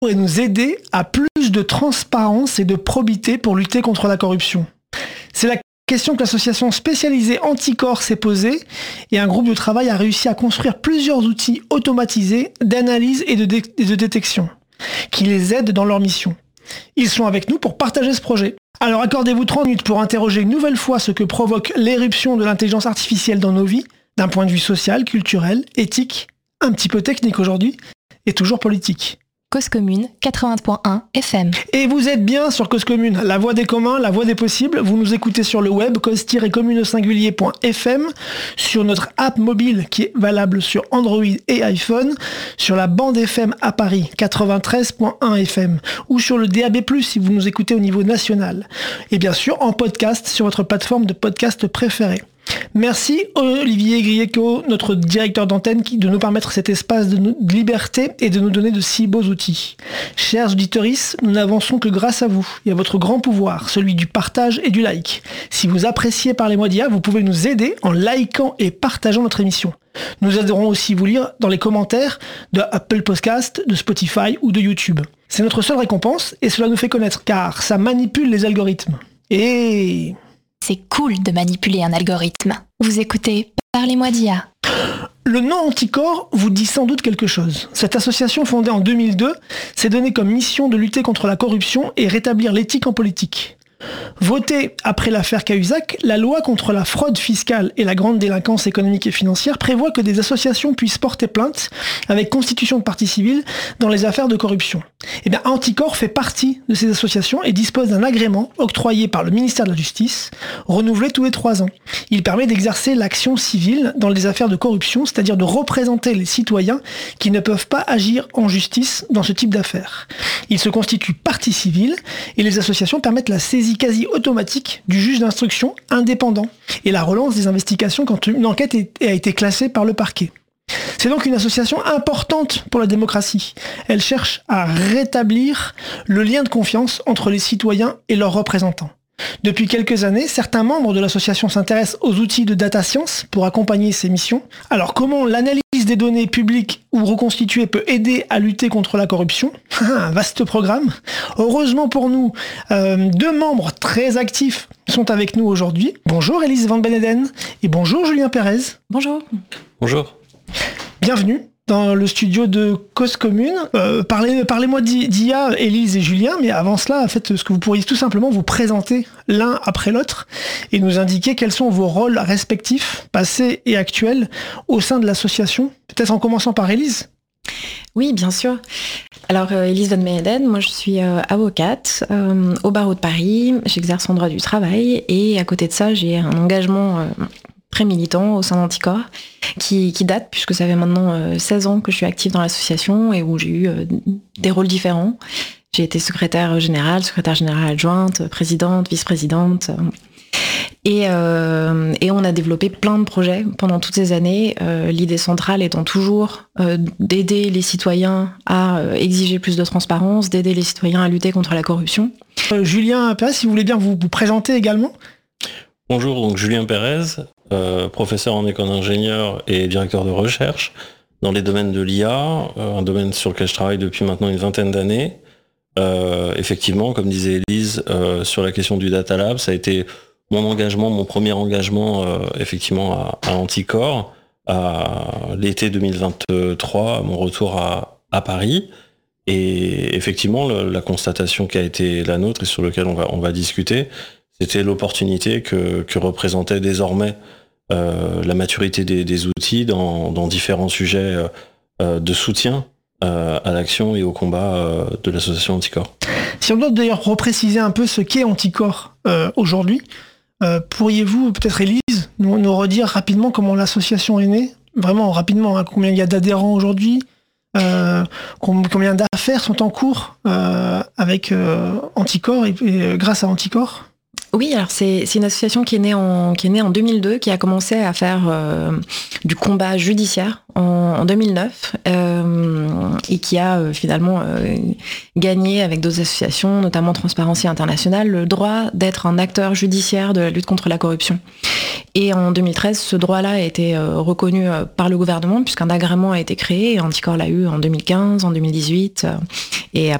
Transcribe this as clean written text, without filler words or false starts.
pourrait nous aider à plus de transparence et de probité pour lutter contre la corruption? C'est la question que l'association spécialisée Anticorps s'est posée et un groupe de travail a réussi à construire plusieurs outils automatisés d'analyse et de détection qui les aident dans leur mission. Ils sont avec nous pour partager ce projet. Alors accordez-vous 30 minutes pour interroger une nouvelle fois ce que provoque l'éruption de l'intelligence artificielle dans nos vies, d'un point de vue social, culturel, éthique, un petit peu technique aujourd'hui, et toujours politique. Cause Commune 80.1 FM. Et vous êtes bien sur Cause Commune, la voix des communs, la voix des possibles. Vous nous écoutez sur le web, cause-commune-au-singulier.fm, sur notre app mobile qui est valable sur Android et iPhone, sur la bande FM à Paris, 93.1 FM, ou sur le DAB+, si vous nous écoutez au niveau national. Et bien sûr, en podcast sur votre plateforme de podcast préférée. Merci Olivier Grieco, notre directeur d'antenne, de nous permettre cet espace de liberté et de nous donner de si beaux outils. Chers auditeurs, nous n'avançons que grâce à vous et à votre grand pouvoir, celui du partage et du like. Si vous appréciez Parlez-moi d'IA, vous pouvez nous aider en likant et partageant notre émission. Nous aiderons aussi vous lire dans les commentaires de Apple Podcast, de Spotify ou de YouTube. C'est notre seule récompense et cela nous fait connaître car ça manipule les algorithmes. Et... c'est cool de manipuler un algorithme. Vous écoutez Parlez-moi d'IA. Le nom Anticorps vous dit sans doute quelque chose. Cette association fondée en 2002 s'est donnée comme mission de lutter contre la corruption et rétablir l'éthique en politique. Votée après l'affaire Cahuzac, la loi contre la fraude fiscale et la grande délinquance économique et financière prévoit que des associations puissent porter plainte avec constitution de partie civile dans les affaires de corruption. Et bien, Anticorps fait partie de ces associations et dispose d'un agrément octroyé par le ministère de la Justice, renouvelé tous les 3 ans. Il permet d'exercer l'action civile dans les affaires de corruption, c'est-à-dire de représenter les citoyens qui ne peuvent pas agir en justice dans ce type d'affaires. Il se constitue partie civile et les associations permettent la saisie quasi automatique du juge d'instruction indépendant et la relance des investigations quand une enquête a été classée par le parquet. C'est donc une association importante pour la démocratie. Elle cherche à rétablir le lien de confiance entre les citoyens et leurs représentants. Depuis quelques années, certains membres de l'association s'intéressent aux outils de data science pour accompagner ces missions. Alors comment l'analyse des données publiques ou reconstituées peut aider à lutter contre la corruption? Un vaste programme. Heureusement pour nous, 2 membres très actifs sont avec nous aujourd'hui. Bonjour Élise Van Beneden et bonjour Julien Pérez. Bonjour. Bonjour. Bienvenue dans le studio de Cause Commune. Parlez-moi d'IA, Élise et Julien, mais avant cela, faites ce que vous pourriez tout simplement vous présenter l'un après l'autre et nous indiquer quels sont vos rôles respectifs, passés et actuels, au sein de l'association. Peut-être en commençant par Élise. Oui, bien sûr. Alors, Élise Van Beneden, moi je suis avocate au barreau de Paris, j'exerce en droit du travail et à côté de ça, j'ai un engagement très militant au sein d'Anticorps qui date puisque ça fait maintenant 16 ans que je suis active dans l'association et où j'ai eu des rôles différents. J'ai été secrétaire générale adjointe, présidente, vice-présidente. Et on a développé plein de projets pendant toutes ces années, l'idée centrale étant toujours d'aider les citoyens à exiger plus de transparence, d'aider les citoyens à lutter contre la corruption. Julien Pérez, si vous voulez bien vous présenter également. Bonjour, donc Julien Pérez, professeur en école d'ingénieur et directeur de recherche dans les domaines de l'IA, un domaine sur lequel je travaille depuis maintenant une 20aine d'années. Effectivement, comme disait Élise, sur la question du Data Lab, ça a été mon premier engagement effectivement à Anticorps, à l'été 2023, à mon retour à Paris. Et effectivement, la constatation qui a été la nôtre et sur laquelle on va discuter, c'était l'opportunité que représentait désormais la maturité des outils dans différents sujets de soutien à l'action et au combat de l'association Anticorps. Si on doit d'ailleurs repréciser un peu ce qu'est Anticorps aujourd'hui, pourriez-vous, peut-être Élise, nous redire rapidement comment l'association est née? Vraiment rapidement, hein, combien il y a d'adhérents aujourd'hui, combien d'affaires sont en cours avec Anticorps et grâce à Anticorps? Oui, alors c'est une association qui est née en 2002, qui a commencé à faire du combat judiciaire en 2009 et qui a finalement gagné avec d'autres associations, notamment Transparency International, le droit d'être un acteur judiciaire de la lutte contre la corruption. Et en 2013, ce droit-là a été reconnu par le gouvernement puisqu'un agrément a été créé. Et Anticor l'a eu en 2015, en 2018 et